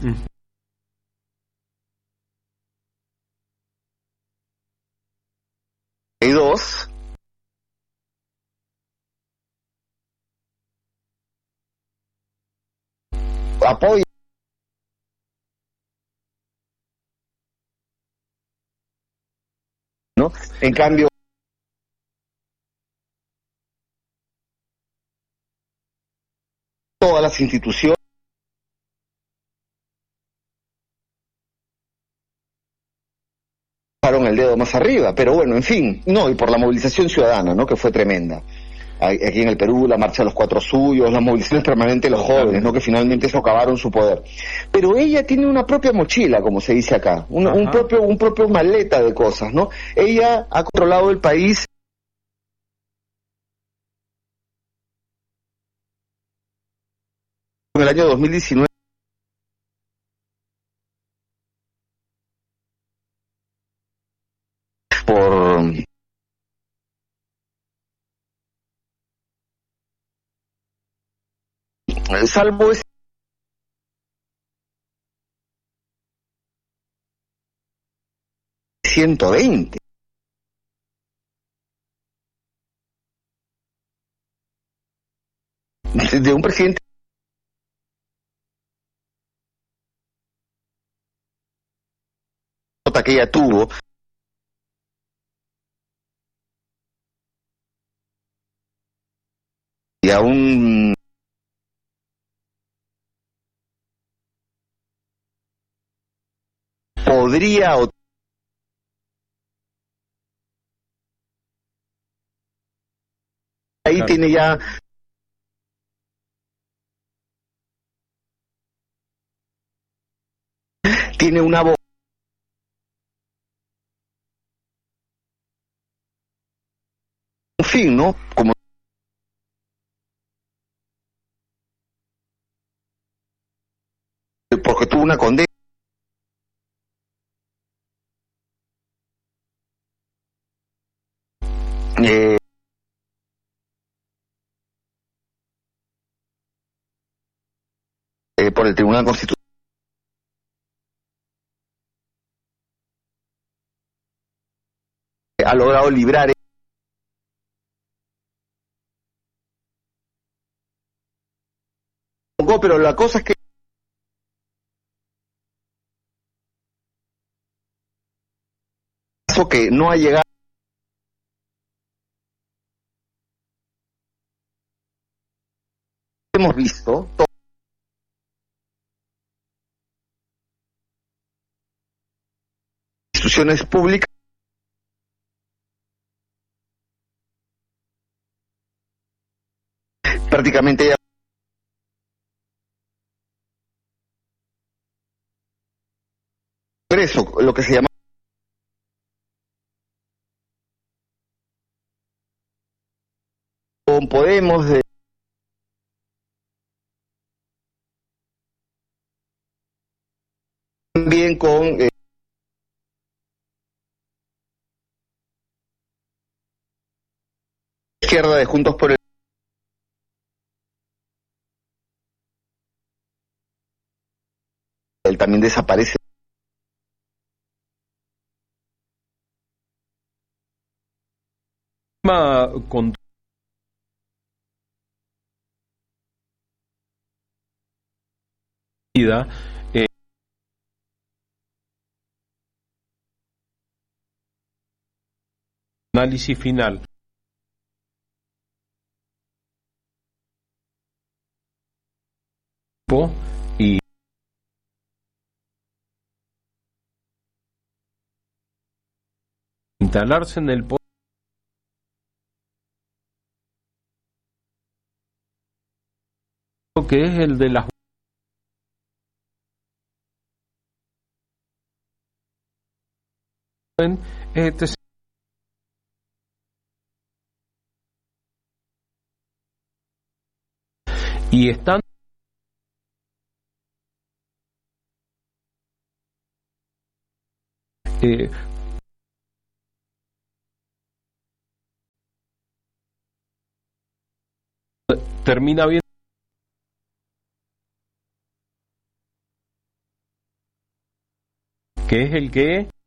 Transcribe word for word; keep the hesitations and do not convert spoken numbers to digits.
Mm. Hay dos. Apoyo. ¿No? En cambio, todas las instituciones pasaron el dedo más arriba, pero bueno, en fin, no, y por la movilización ciudadana, ¿no? Que fue tremenda. Aquí en el Perú, la marcha de los cuatro suyos, las movilizaciones permanentes de los jóvenes, ¿no? Que finalmente socavaron su poder. Pero ella tiene una propia mochila, como se dice acá, un, un propio, un propio maleta de cosas, ¿no? Ella ha controlado el país en el año dos mil diecinueve por salvo ese ciento veinte. De un presidente que ella tuvo y aún podría o ahí claro. Tiene ya tiene una voz un fin, ¿no? Como porque tuvo una condena. Eh, eh, por el Tribunal Constitucional ha logrado librar, pero la cosa es que que no ha llegado, hemos visto instituciones públicas prácticamente ya Congreso, lo que se llama con Podemos de también con eh, izquierda de Juntos por el él también desaparece con vida eh, análisis final y instalarse en el poder que es el de las este y están eh, termina bien que es el que